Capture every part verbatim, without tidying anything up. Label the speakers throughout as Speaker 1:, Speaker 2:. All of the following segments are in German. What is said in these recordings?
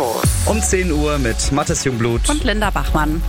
Speaker 1: Infos.
Speaker 2: Um zehn Uhr mit Mathis Jungblut
Speaker 3: und Linda Bachmann.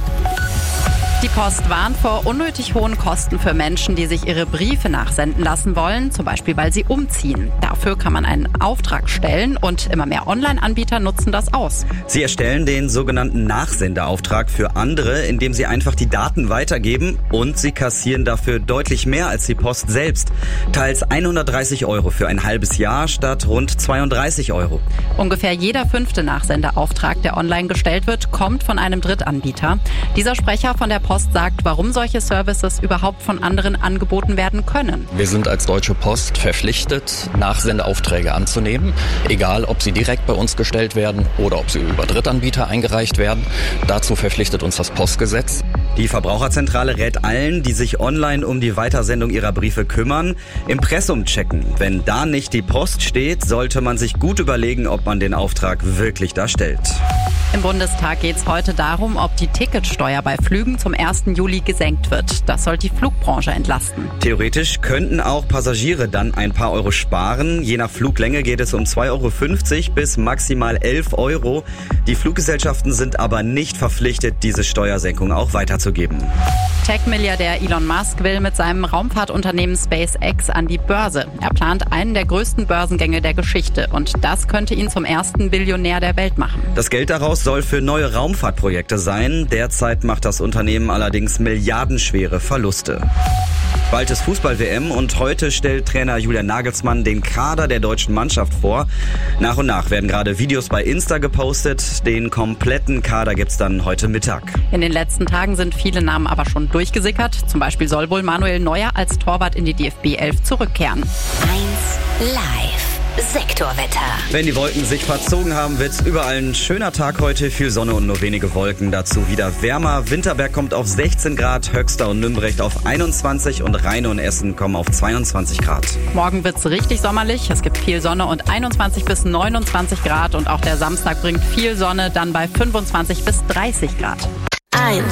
Speaker 3: Die Post warnt vor unnötig hohen Kosten für Menschen, die sich ihre Briefe nachsenden lassen wollen, zum Beispiel weil sie umziehen. Dafür kann man einen Auftrag stellen und immer mehr Online-Anbieter nutzen das aus.
Speaker 2: Sie erstellen den sogenannten Nachsendeauftrag für andere, indem sie einfach die Daten weitergeben, und sie kassieren dafür deutlich mehr als die Post selbst. Teils hundertdreißig Euro für ein halbes Jahr statt rund zweiunddreißig Euro.
Speaker 3: Ungefähr jeder fünfte Nachsendeauftrag, der online gestellt wird, kommt von einem Drittanbieter. Dieser Sprecher von der Post sagt, warum solche Services überhaupt von anderen angeboten werden können.
Speaker 4: Wir sind als Deutsche Post verpflichtet, Nachsendeaufträge anzunehmen, egal ob sie direkt bei uns gestellt werden oder ob sie über Drittanbieter eingereicht werden. Dazu verpflichtet uns das Postgesetz.
Speaker 2: Die Verbraucherzentrale rät allen, die sich online um die Weitersendung ihrer Briefe kümmern, Impressum checken. Wenn da nicht die Post steht, sollte man sich gut überlegen, ob man den Auftrag wirklich da stellt.
Speaker 3: Im Bundestag geht es heute darum, ob die Ticketsteuer bei Flügen zum ersten Juli gesenkt wird. Das soll die Flugbranche entlasten.
Speaker 2: Theoretisch könnten auch Passagiere dann ein paar Euro sparen. Je nach Fluglänge geht es um zwei Euro fünfzig bis maximal elf Euro. Die Fluggesellschaften sind aber nicht verpflichtet, diese Steuersenkung auch weiterzugeben.
Speaker 3: Tech-Milliardär Elon Musk will mit seinem Raumfahrtunternehmen SpaceX an die Börse. Er plant einen der größten Börsengänge der Geschichte und das könnte ihn zum ersten Billionär der Welt machen.
Speaker 2: Das Geld daraus soll für neue Raumfahrtprojekte sein. Derzeit macht das Unternehmen allerdings milliardenschwere Verluste. Bald ist Fußball-W M und heute stellt Trainer Julian Nagelsmann den Kader der deutschen Mannschaft vor. Nach und nach werden gerade Videos bei Insta gepostet. Den kompletten Kader gibt's dann heute Mittag.
Speaker 3: In den letzten Tagen sind viele Namen aber schon durchgesickert. Zum Beispiel soll wohl Manuel Neuer als Torwart in die D F B elf zurückkehren.
Speaker 1: eins live. Sektorwetter.
Speaker 2: Wenn die Wolken sich verzogen haben, wird's überall ein schöner Tag heute. Viel Sonne und nur wenige Wolken. Dazu wieder wärmer. Winterberg kommt auf sechzehn Grad, Höxter und Nümbrecht auf einundzwanzig und Rheine und Essen kommen auf zweiundzwanzig Grad.
Speaker 3: Morgen wird's richtig sommerlich. Es gibt viel Sonne und einundzwanzig bis neunundzwanzig Grad. Und auch der Samstag bringt viel Sonne, dann bei fünfundzwanzig bis dreißig Grad.
Speaker 1: eins